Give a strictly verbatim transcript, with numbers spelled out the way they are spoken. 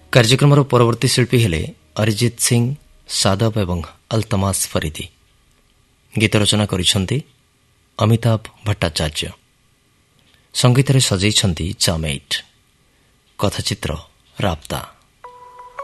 କାର୍ଯ୍ୟକ୍ରମର ପରବର୍ତ୍ତୀ ଶିଳ୍ପୀ ହେଲେ ଅରିଜିତ ସିଂ, ସାଦବ ଏବଂ ଅଲତମାସ ଫରିଦି। ଗୀତ ରଚନା କରିଛନ୍ତି ଅମିତାଭ ଭଟ୍ଟାଚାର୍ଯ୍ୟ। ସଙ୍ଗୀତରେ ସଜେଇଛନ୍ତି ଜାମେଇଟ୍। କଥାଚିତ୍ର ରାବ୍ତା।